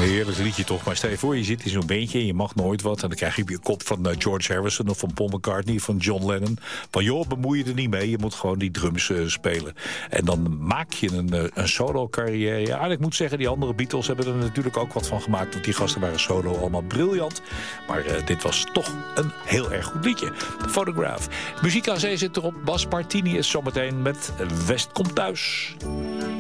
Een heerlijk liedje toch, maar stel je voor, je zit in zo'n beentje en je mag nooit wat. En dan krijg je op je kop van George Harrison of van Paul McCartney, van John Lennon. Van joh, bemoei je er niet mee, je moet gewoon die drums spelen. En dan maak je een solo-carrière. Ja, en ik moet zeggen, die andere Beatles hebben er natuurlijk ook wat van gemaakt. Want die gasten waren solo allemaal briljant. Maar dit was toch een heel erg goed liedje. Photograph. Muziek aan zee zit erop. Bas Martini is zometeen met West komt thuis.